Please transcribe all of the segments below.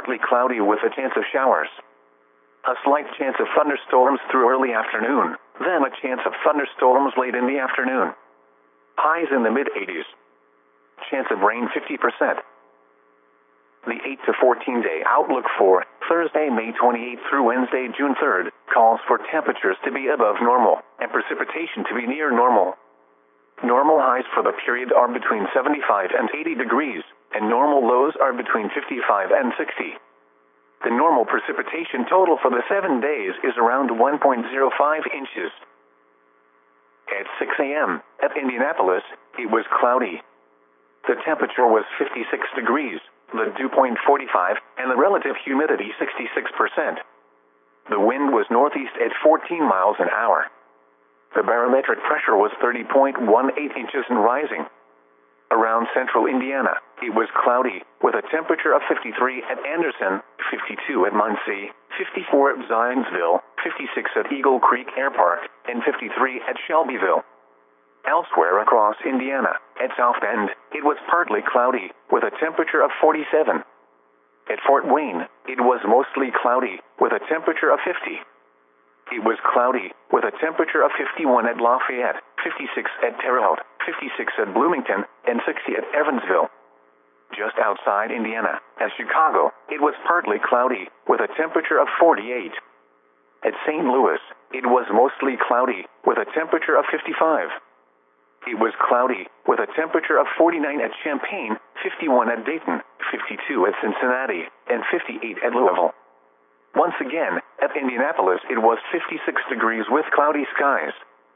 partly cloudy with a chance of showers. A slight chance of thunderstorms through early afternoon, then a chance of thunderstorms late in the afternoon. Highs in the mid-80s. Chance of rain 50%. The 8 to 14 day outlook for Thursday, May 28th through Wednesday, June 3rd, calls for temperatures to be above normal and precipitation to be near normal. Normal highs for the period are between 75 and 80 degrees, and normal lows are between 55 and 60. The normal precipitation total for the 7 days is around 1.05 inches. At 6 a.m. at Indianapolis, it was cloudy. The temperature was 56 degrees, the dew point 45, and the relative humidity 66%. The wind was northeast at 14 miles an hour. The barometric pressure was 30.18 inches and rising. Around central Indiana, it was cloudy, with a temperature of 53 at Anderson, 52 at Muncie, 54 at Zionsville, 56 at Eagle Creek Air Park, and 53 at Shelbyville. Elsewhere across Indiana, at South Bend, it was partly cloudy, with a temperature of 47. At Fort Wayne, it was mostly cloudy, with a temperature of 50. It was cloudy, with a temperature of 51 at Lafayette, 56 at Terre Haute, 56 at Bloomington, and 60 at Evansville. Just outside Indiana, at Chicago, it was partly cloudy, with a temperature of 48. At St. Louis, it was mostly cloudy, with a temperature of 55. It was cloudy, with a temperature of 49 at Champaign, 51 at Dayton, 52 at Cincinnati, and 58 at Louisville. Once again, at Indianapolis it was 56 degrees with cloudy skies.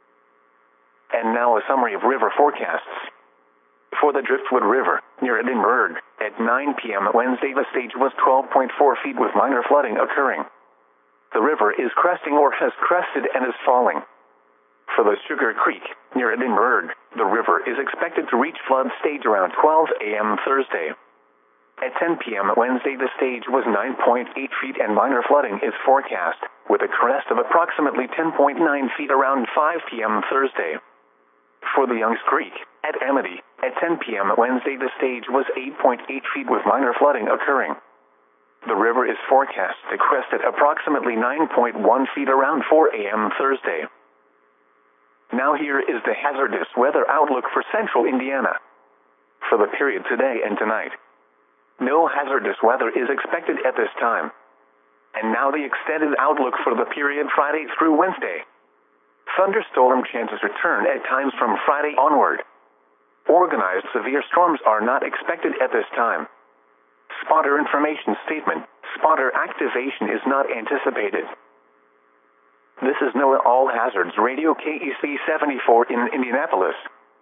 And now a summary of river forecasts. For the Driftwood River, near Edinburgh, at 9 p.m. Wednesday the stage was 12.4 feet with minor flooding occurring. The river is cresting or has crested and is falling. For the Sugar Creek, near Edinburgh, the river is expected to reach flood stage around 12 a.m. Thursday. At 10 p.m. Wednesday the stage was 9.8 feet and minor flooding is forecast, with a crest of approximately 10.9 feet around 5 p.m. Thursday. For the Youngs Creek, at Amity, at 10 p.m. Wednesday the stage was 8.8 feet with minor flooding occurring. The river is forecast to crest at approximately 9.1 feet around 4 a.m. Thursday. Now here is the hazardous weather outlook for central Indiana. For the period today and tonight, no hazardous weather is expected at this time. And now the extended outlook for the period Friday through Wednesday. Thunderstorm chances return at times from Friday onward. Organized severe storms are not expected at this time. Spotter information statement: spotter activation is not anticipated. This is NOAA All Hazards Radio KEC 74 in Indianapolis.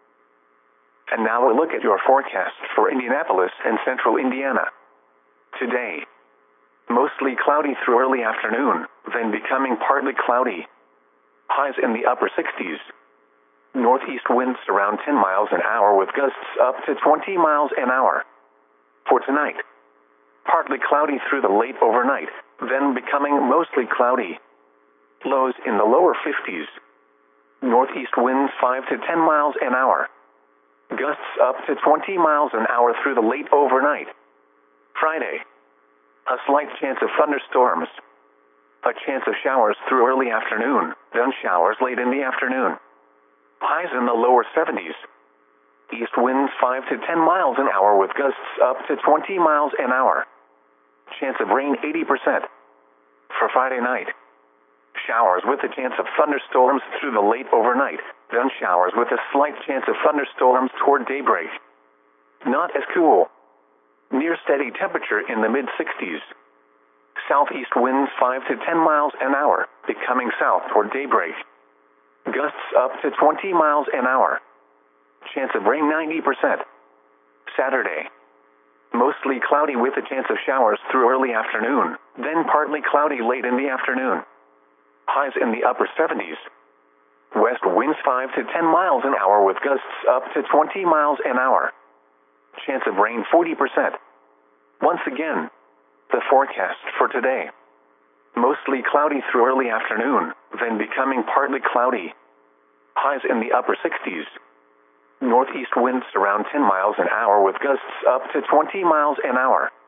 And now a look at your forecast for Indianapolis and central Indiana. Today, mostly cloudy through early afternoon, then becoming partly cloudy. Highs in the upper 60s. Northeast winds around 10 miles an hour with gusts up to 20 miles an hour. For tonight, partly cloudy through the late overnight, then becoming mostly cloudy. Lows in the lower 50s. Northeast winds 5 to 10 miles an hour. Gusts up to 20 miles an hour through the late overnight. Friday, a slight chance of thunderstorms. A chance of showers through early afternoon, then showers late in the afternoon. Highs in the lower 70s. East winds 5 to 10 miles an hour with gusts up to 20 miles an hour. Chance of rain 80%. For Friday night, showers with a chance of thunderstorms through the late overnight, then showers with a slight chance of thunderstorms toward daybreak. Not as cool. Near steady temperature in the mid-60s. Southeast winds 5 to 10 miles an hour, becoming south toward daybreak. Gusts up to 20 miles an hour. Chance of rain 90%. Saturday, mostly cloudy with a chance of showers through early afternoon, then partly cloudy late in the afternoon. Highs in the upper 70s. West winds 5 to 10 miles an hour with gusts up to 20 miles an hour. Chance of rain 40%. Once again, the forecast for today. Mostly cloudy through early afternoon, then becoming partly cloudy. Highs in the upper 60s. Northeast winds around 10 miles an hour with gusts up to 20 miles an hour.